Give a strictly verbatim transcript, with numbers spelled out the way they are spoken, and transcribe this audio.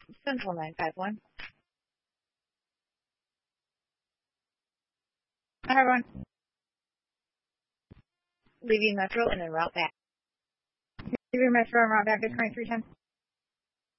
Central nine five one. Hi, everyone. Leaving Metro and then route back. Leaving Metro and route back to twenty-three ten.